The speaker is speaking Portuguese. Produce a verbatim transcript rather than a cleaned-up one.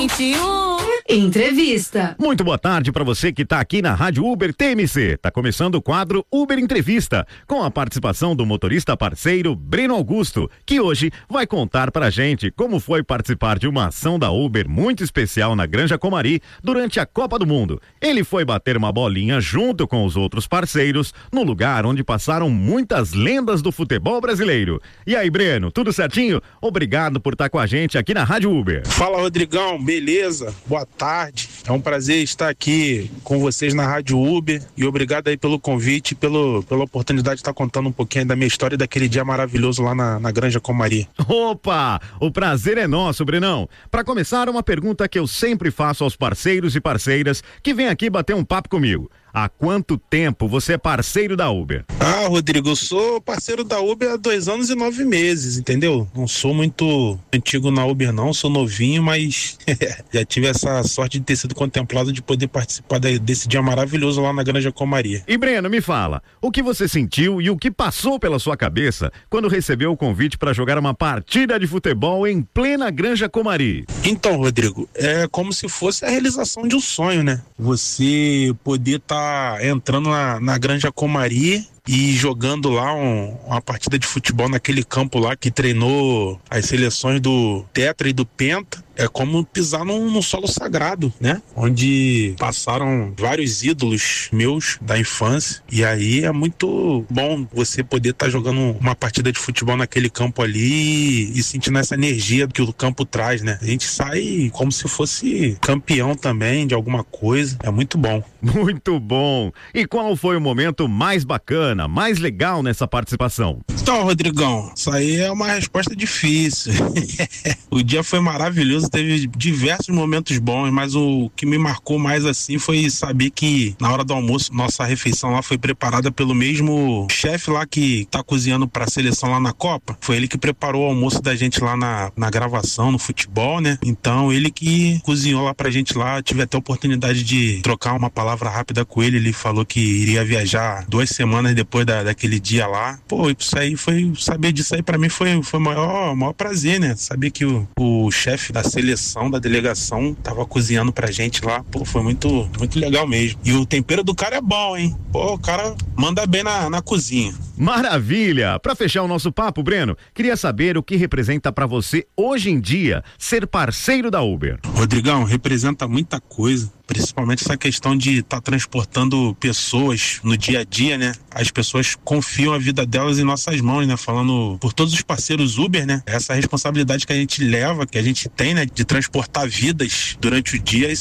Entrevista. Muito boa tarde para você que está aqui na Rádio Uber T M C. Tá começando o quadro Uber Entrevista, com a participação do motorista parceiro Breno Augusto, que hoje vai contar pra gente como foi participar de uma ação da Uber muito especial na Granja Comari durante a Copa do Mundo. Ele foi bater uma bolinha junto com os outros parceiros no lugar onde passaram muitas lendas do futebol brasileiro. E aí, Breno, tudo certinho? Obrigado por estar com a gente aqui na Rádio Uber. Fala, Rodrigão, beleza? Boa tarde. É um prazer estar aqui com vocês na Rádio Uber e obrigado aí pelo convite, pelo, pela oportunidade de estar contando um pouquinho da minha história e daquele dia maravilhoso lá na, na Granja Comari. Opa! O prazer é nosso, Brenão. Para começar, uma pergunta que eu sempre faço aos parceiros e parceiras que vêm aqui bater um papo comigo. Há quanto tempo você é parceiro da Uber? Ah, Rodrigo, eu sou parceiro da Uber há dois anos e nove meses, entendeu? Não sou muito antigo na Uber não, sou novinho, mas já tive essa sorte de ter sido contemplado de poder participar desse dia maravilhoso lá na Granja Comari. E Breno, me fala, o que você sentiu e o que passou pela sua cabeça quando recebeu o convite para jogar uma partida de futebol em plena Granja Comari? Então, Rodrigo, é como se fosse a realização de um sonho, né? Você poder estar Tá entrando na, na Granja Comari e jogando lá um, uma partida de futebol naquele campo lá que treinou as seleções do Tetra e do Penta. É como pisar num, num solo sagrado, né? Onde passaram vários ídolos meus da infância. E aí é muito bom você poder estar tá jogando uma partida de futebol naquele campo ali e sentindo essa energia que o campo traz, né? A gente sai como se fosse campeão também de alguma coisa. É muito bom. Muito bom. E qual foi o momento mais bacana, mais legal nessa participação? Então, Rodrigão, isso aí é uma resposta difícil. O dia foi maravilhoso, teve diversos momentos bons, mas o que me marcou mais assim foi saber que na hora do almoço, nossa refeição lá foi preparada pelo mesmo chefe lá que tá cozinhando pra seleção lá na Copa. Foi ele que preparou o almoço da gente lá na, na gravação, no futebol, né? Então, ele que cozinhou lá pra gente lá. Tive até a oportunidade de trocar uma palavra rápida com ele. Ele falou que iria viajar duas semanas depois da, daquele dia lá. Pô, isso aí foi, saber disso aí pra mim foi, foi o maior, maior prazer, né? Saber que o, o chefe da seleção, da delegação, tava cozinhando pra gente lá. Pô, foi muito, muito legal mesmo. E o tempero do cara é bom, hein? Pô, o cara manda bem na, na cozinha. Maravilha! Para fechar o nosso papo, Breno, queria saber o que representa para você hoje em dia ser parceiro da Uber. Rodrigão, representa muita coisa, principalmente essa questão de estar tá transportando pessoas no dia a dia, né? As pessoas confiam a vida delas em nossas mãos, né? Falando por todos os parceiros Uber, né? Essa responsabilidade que a gente leva, que a gente tem, né? De transportar vidas durante o dia,